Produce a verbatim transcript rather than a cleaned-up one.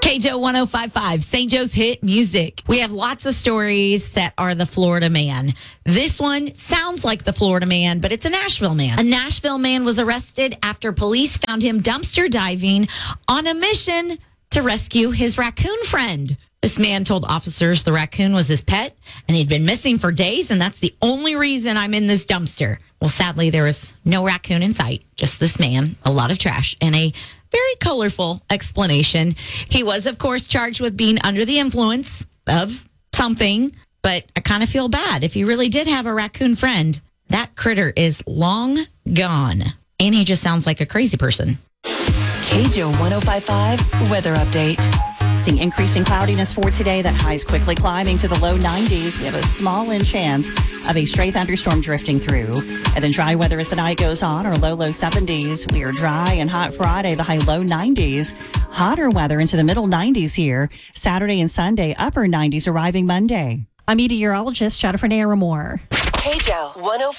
K J O one oh five point five, Saint Joe's hit music. We have lots of stories that are the Florida man. This one sounds like the Florida man, but it's a Nashville man. A Nashville man was arrested after police found him dumpster diving on a mission to rescue his raccoon friend. This man told officers the raccoon was his pet and he'd been missing for days, and that's the only reason I'm in this dumpster. Well, sadly, there was no raccoon in sight, just this man, a lot of trash, and a very colorful explanation. He was, of course, charged with being under the influence of something, but I kind of feel bad. If you really did have a raccoon friend, that critter is long gone. And he just sounds like a crazy person. K J O one oh five point five weather update. Seeing increasing cloudiness for today, that high is quickly climbing to the low nineties. We have a small in chance of a stray thunderstorm drifting through. And then dry weather as the night goes on, or low, low seventies. We are dry and hot Friday, the high low nineties. Hotter weather into the middle nineties here. Saturday and Sunday, upper nineties arriving Monday. I'm meteorologist Jennifer Naramore. K J O one oh five.